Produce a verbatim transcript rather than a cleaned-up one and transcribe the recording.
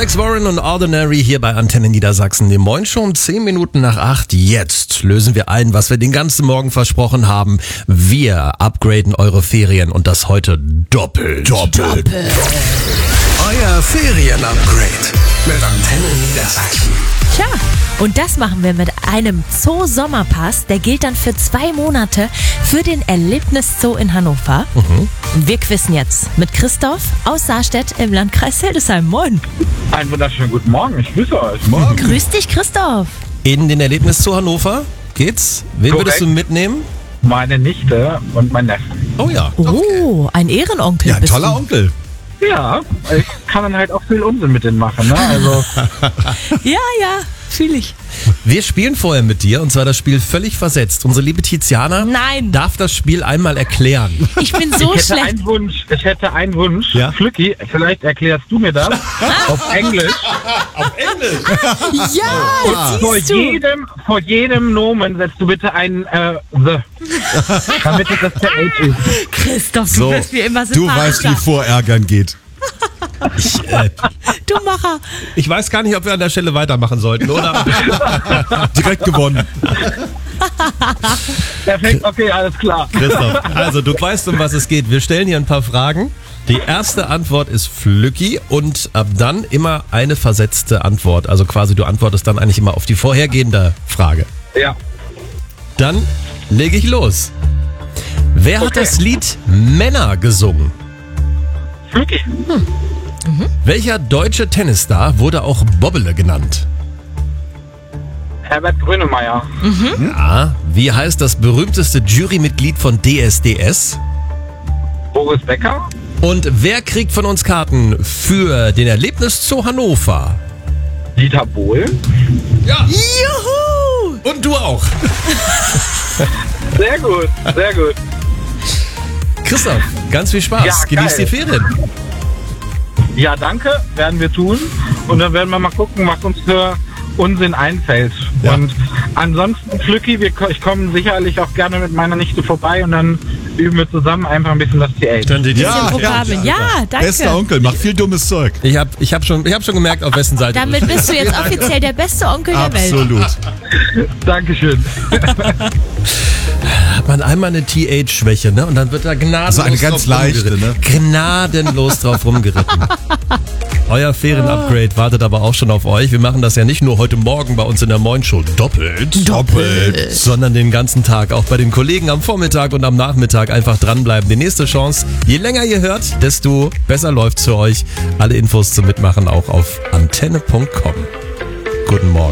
Alex Warren und Ordinary hier bei Antenne Niedersachsen. Im Moin schon zehn Minuten nach acht. Jetzt lösen wir ein, was wir den ganzen Morgen versprochen haben. Wir upgraden eure Ferien und das heute doppelt. Doppelt. doppelt. Euer Ferien-Upgrade mit Antenne Niedersachsen. Tja, und das machen wir mit einem Zoo-Sommerpass. Der gilt dann für zwei Monate für den Erlebniszoo in Hannover. Mhm. Wir quizzen jetzt mit Christoph aus Saarstedt im Landkreis Hildesheim. Moin. Einen wunderschönen guten Morgen, ich grüße euch. Morgen. Grüß dich, Christoph. In den Erlebniszoo Hannover geht's. Wen Korrekt. würdest du mitnehmen? Meine Nichte und mein Neffe. Oh ja. Oh, ein Ehrenonkel. Ja, ein bist toller du. Onkel. Ja, ich kann dann halt auch viel Unsinn mit denen machen, ne? Also, Ja, ja, fühl ich. Wir spielen vorher mit dir und zwar das Spiel völlig versetzt. Unsere liebe Tiziana Nein. darf das Spiel einmal erklären. Ich bin so ich hätte schlecht. einen Wunsch, ich hätte einen Wunsch. Ja. Flücki, vielleicht erklärst du mir das auf Englisch. Ja, Vor siehst du. jedem, vor jedem Nomen setzt du bitte ein äh, The. Damit es das der Age ist. Christoph, du So, bist wie immer du weißt, wie sympathischer. Vorärgern geht. Ich, äh, Du Macher. ich weiß gar nicht, ob wir an der Stelle weitermachen sollten, oder? Direkt gewonnen. Perfekt, okay, alles klar. Christoph, also du weißt, um was es geht. Wir stellen hier ein paar Fragen. Die erste Antwort ist Flücki und ab dann immer eine versetzte Antwort. Also quasi du antwortest dann eigentlich immer auf die vorhergehende Frage. Ja. Dann lege ich los. Wer hat Okay. das Lied Männer gesungen? Flücki. Welcher deutsche Tennisstar wurde auch Bobbele genannt? Herbert Grönemeyer. Ja. Wie heißt das berühmteste Jurymitglied von D S D S? Boris Becker. Und wer kriegt von uns Karten für den Erlebniszoo Hannover? Dieter Bohlen. Ja. Juhu. Und du auch. Sehr gut, sehr gut. Christoph, ganz viel Spaß. Ja, Genieß geil. die Ferien. Ja, danke, werden wir tun. Und dann werden wir mal gucken, was uns für Unsinn einfällt. Ja. Und ansonsten, Flücki, wir, ich komme sicherlich auch gerne mit meiner Nichte vorbei und dann üben wir zusammen einfach ein bisschen das T H. Dann die Ja, Programme. Ja, danke. Bester Onkel, macht viel dummes Zeug. Ich habe ich hab schon, ich hab schon gemerkt, auf wessen Seite Damit du bist du jetzt offiziell der beste Onkel der Welt. Absolut. Dankeschön. hat man einmal eine T H-Schwäche, ne? Und dann wird da gnadenlos So eine ganz drauf leichte, rumgeritten. ne? Gnadenlos drauf rumgeritten. Euer Ferien-Upgrade wartet aber auch schon auf euch. Wir machen das ja nicht nur heute Morgen bei uns in der Moin-Show doppelt, Doppelt. sondern den ganzen Tag. Auch bei den Kollegen am Vormittag und am Nachmittag einfach dranbleiben. Die nächste Chance, je länger ihr hört, desto besser läuft's für euch. Alle Infos zum Mitmachen auch auf antenne punkt com. Guten Morgen.